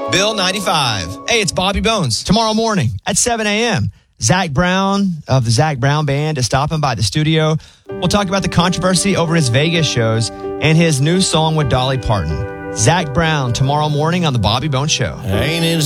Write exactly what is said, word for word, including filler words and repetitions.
Bill ninety-five. Hey, it's Bobby Bones. Tomorrow morning at seven a.m., Zach Brown of the Zach Brown Band is stopping by the studio. We'll talk about the controversy over his Vegas shows and his new song with Dolly Parton. Zach Brown tomorrow morning on the Bobby Bones Show. Ain't it